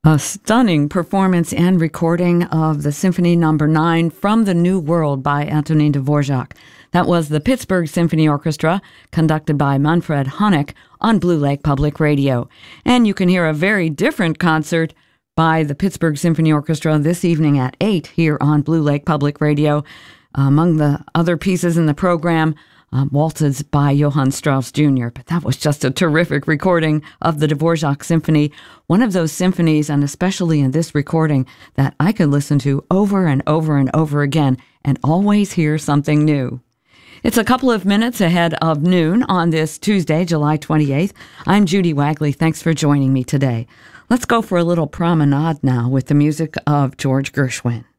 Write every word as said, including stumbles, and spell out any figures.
A stunning performance and recording of the Symphony Number nine from the New World by Antonin Dvorak. That was the Pittsburgh Symphony Orchestra, conducted by Manfred Honeck on Blue Lake Public Radio. And you can hear a very different concert by the Pittsburgh Symphony Orchestra this evening at eight here on Blue Lake Public Radio. Among the other pieces in the program, Uh, waltzes by Johann Strauss Junior But that was just a terrific recording of the Dvorak Symphony, one of those symphonies, and especially in this recording, that I could listen to over and over and over again and always hear something new. It's a couple of minutes ahead of noon on this Tuesday, July twenty-eighth. I'm Judy Wagley. Thanks for joining me today. Let's go for a little promenade now with the music of George Gershwin.